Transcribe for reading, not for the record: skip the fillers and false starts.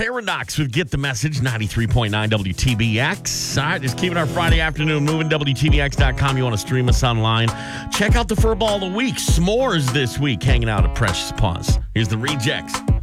Paradox with Get the Message, 93.9 WTBX. All right, just keeping our Friday afternoon moving. WTBX.com. You want to stream us online. Check out the Furball of the Week. S'mores this week, hanging out at Precious Paws. Here's the Rejects.